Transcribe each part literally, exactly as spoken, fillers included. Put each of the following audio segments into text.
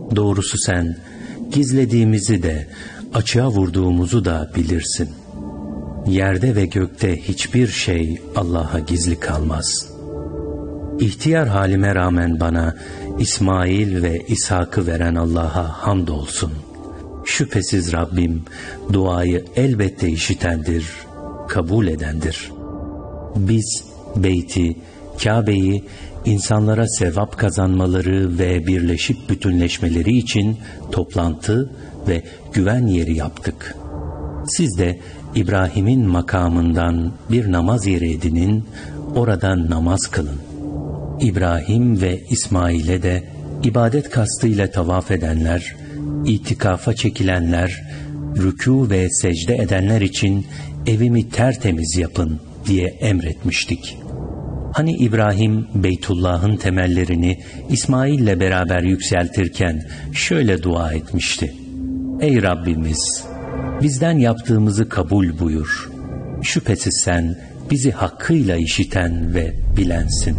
Doğrusu sen gizlediğimizi de açığa vurduğumuzu da bilirsin. Yerde ve gökte hiçbir şey Allah'a gizli kalmaz. İhtiyar halime rağmen bana İsmail ve İshak'ı veren Allah'a hamdolsun. Şüphesiz Rabbim duayı elbette işitendir, kabul edendir. Biz beyti, Kabe'yi insanlara sevap kazanmaları ve birleşip bütünleşmeleri için toplantı ve güven yeri yaptık. Siz de İbrahim'in makamından bir namaz yeri edinin, orada namaz kılın. İbrahim ve İsmail'e de ibadet kastıyla tavaf edenler, itikafa çekilenler, rükû ve secde edenler için evimi tertemiz yapın diye emretmiştik. Hani İbrahim Beytullah'ın temellerini İsmail'le beraber yükseltirken şöyle dua etmişti: Ey Rabbimiz! Bizden yaptığımızı kabul buyur. Şüphesiz sen bizi hakkıyla işiten ve bilensin.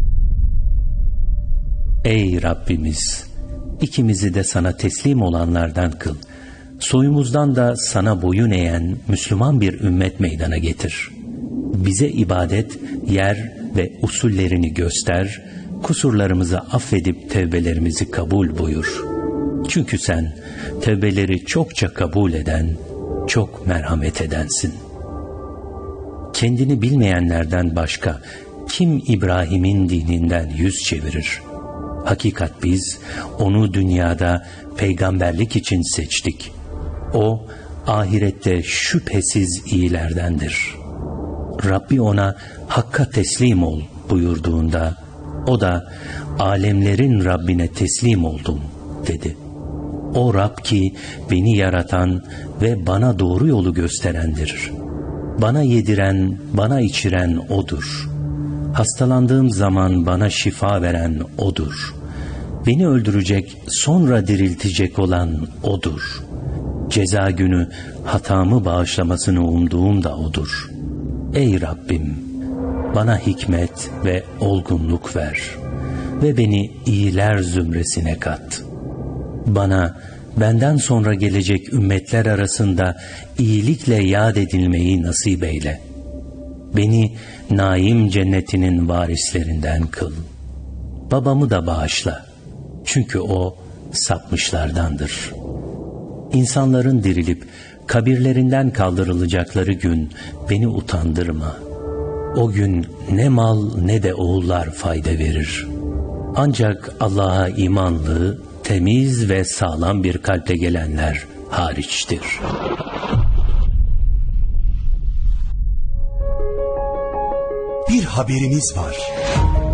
Ey Rabbimiz! İkimizi de sana teslim olanlardan kıl. Soyumuzdan da sana boyun eğen Müslüman bir ümmet meydana getir. Bize ibadet, yer ve usullerini göster, kusurlarımızı affedip tevbelerimizi kabul buyur. Çünkü sen tevbeleri çokça kabul eden, çok merhamet edensin. Kendini bilmeyenlerden başka kim İbrahim'in dininden yüz çevirir? Hakikat biz onu dünyada peygamberlik için seçtik. O ahirette şüphesiz iyilerdendir. Rabbi ona hakka teslim ol buyurduğunda o da alemlerin Rabbine teslim oldum dedi. O Rab ki beni yaratan ve bana doğru yolu gösterendir. Bana yediren, bana içiren O'dur. Hastalandığım zaman bana şifa veren O'dur. Beni öldürecek, sonra diriltecek olan O'dur. Ceza günü hatamı bağışlamasını umduğum da O'dur. Ey Rabbim! Bana hikmet ve olgunluk ver ve beni iyiler zümresine kat. Bana benden sonra gelecek ümmetler arasında iyilikle yad edilmeyi nasip eyle. Beni naim cennetinin varislerinden kıl. Babamı da bağışla. Çünkü o sapmışlardandır. İnsanların dirilip kabirlerinden kaldırılacakları gün beni utandırma. O gün ne mal ne de oğullar fayda verir. Ancak Allah'a imanlı, temiz ve sağlam bir kalple gelenler hariçtir. Bir haberimiz var.